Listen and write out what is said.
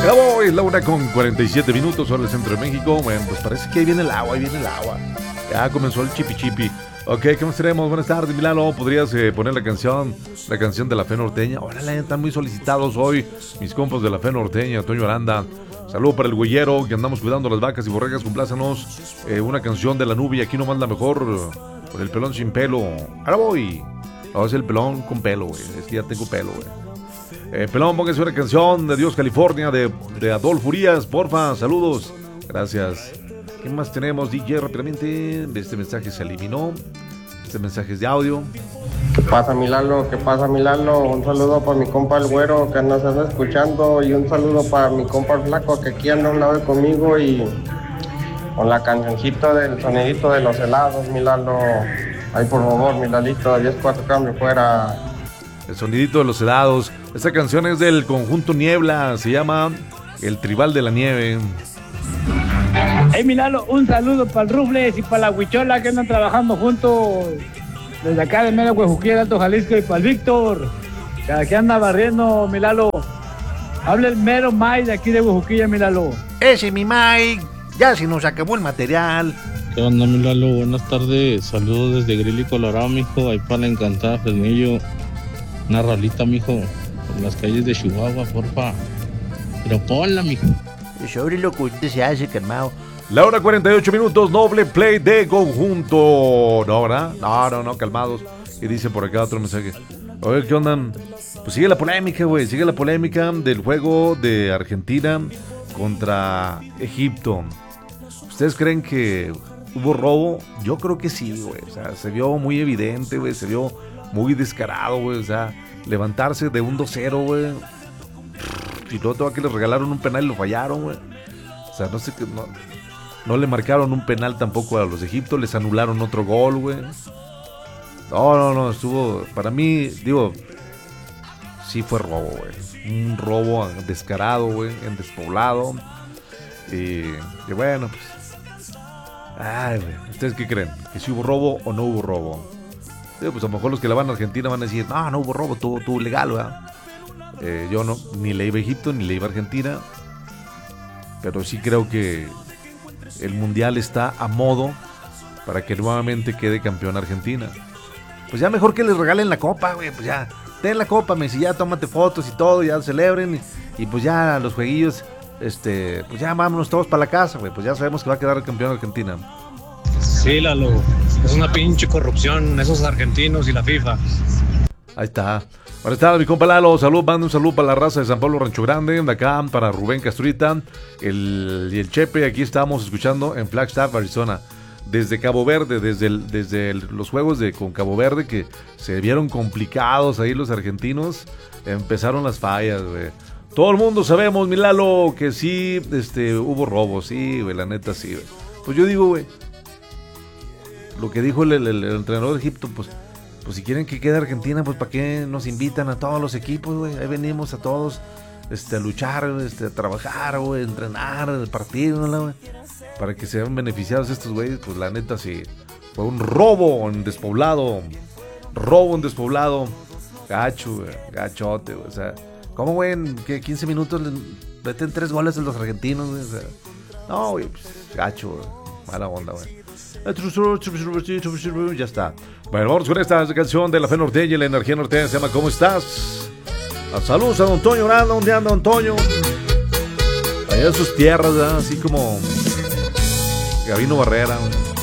Bravo, es la 1:47, hora del centro de México. Bueno, pues parece que ahí viene el agua, Ya comenzó el chipi chipi. Ok, ¿qué más tenemos? Buenas tardes, Milano. ¿Podrías poner la canción de la Fe Norteña? Órale, están muy solicitados hoy mis compas de la Fe Norteña, Toño Aranda. Saludo para el güeyero, que andamos cuidando las vacas y borregas. Complázanos una canción de la nubia, aquí nomás la mejor, con el pelón sin pelo. Ahora voy. No, es el pelón con pelo, güey. Es que ya tengo pelo, güey. Pelón, póngase una canción de Dios California, de Adolfo Urias, porfa. Saludos. Gracias. ¿Qué más tenemos, DJ? Rápidamente, este mensaje se eliminó. Este mensaje es de audio. ¿Qué pasa, Milano? ¿Qué pasa, Milano? Un saludo para mi compa el güero que nos anda escuchando, y un saludo para mi compa el flaco que aquí anda a un lado conmigo, y con la cancioncita del sonidito de los helados, Milano. Ay, por favor, Milalito, 10-4 cambio fuera. El sonidito de los helados. Esta canción es del conjunto Niebla, se llama El Tribal de la Nieve. Hey, Milano, un saludo para el Rufles y para la Huichola que andan trabajando juntos desde acá de Mero Huejuquilla, Alto Jalisco, y para el Víctor, que anda barriendo, Milalo. Habla el mero Mike de aquí de Huejuquilla, Milalo. Ese mi Mike, ya se nos acabó el material. ¿Qué onda, Milalo? Buenas tardes, saludos desde Grilly, Colorado, mijo. Ahí para la encantada Fresnillo. Una rolita, mijo, por las calles de Chihuahua, porfa. Pero ponla, mijo. Sobre lo que usted se hace, calmado. La 1:48, doble play de conjunto. No, ¿verdad? No, calmados. Y dice por acá otro mensaje. Oye, ¿qué onda? Pues sigue la polémica, güey. Sigue la polémica del juego de Argentina contra Egipto. ¿Ustedes creen que hubo robo? Yo creo que sí, güey. O sea, se vio muy evidente, güey. Se vio muy descarado, güey. O sea, levantarse de un 2-0, güey. Y luego todo que les regalaron un penal y lo fallaron, güey. O sea, no sé qué. No le marcaron un penal tampoco a los de Egipto. Les anularon otro gol, güey. No. Estuvo. Para mí, digo. Sí fue robo, güey. Un robo descarado, güey. En despoblado. Y bueno, pues. Ay, güey. ¿Ustedes qué creen? ¿Que sí hubo robo o no hubo robo? Digo, pues a lo mejor los que la van a Argentina van a decir: no hubo robo, tuvo legal, ¿verdad? Yo no, ni le iba a Egipto, ni le iba a Argentina. Pero sí creo que el mundial está a modo para que nuevamente quede campeón Argentina. Pues ya mejor que les regalen la copa, güey. Pues ya, ten la copa, Messi, ya tómate fotos y todo, ya celebren. Y pues ya los jueguillos, pues ya vámonos todos para la casa, güey. Pues ya sabemos que va a quedar el campeón Argentina. Sí, Lalo, es una pinche corrupción esos argentinos y la FIFA. Ahí está. Buenas tardes, mi compa Lalo. Mando un saludo para la raza de San Pablo Rancho Grande. De acá para Rubén Castrita y el Chepe. Aquí estamos escuchando en Flagstaff, Arizona. Desde Cabo Verde, desde los juegos con Cabo Verde, que se vieron complicados ahí los argentinos. Empezaron las fallas, güey. Todo el mundo sabemos, mi Lalo, que sí hubo robos. Sí, güey, la neta sí, güey. Pues yo digo, güey, lo que dijo el entrenador de Egipto, pues si quieren que quede Argentina, pues ¿para qué nos invitan a todos los equipos, güey? Ahí venimos a todos a luchar, a trabajar, güey, a entrenar, el partido, ¿no, güey? Para que sean beneficiados estos güeyes. Pues la neta sí, fue un robo en despoblado. Gacho, güey, gachote, güey. O sea, ¿cómo, güey, en 15 minutos meten 3 goles de los argentinos, güey? O sea, no, güey, pues, gacho, güey. Mala onda, güey. Ya está. Bueno, vamos con esta canción de la Fe Norteña y la energía norteña. Se llama ¿Cómo estás? Saludos a don Toño Aranda. ¿Dónde anda don Toño? Allá en sus tierras, ¿verdad? Así como Gabino Barrera, güey.